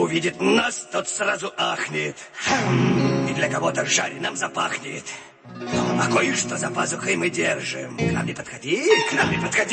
увидит нас, тот сразу ахнет. И для кого-то жареным запахнет. А кое-что за пазухой мы держим. К нам не подходи, к нам не подходи.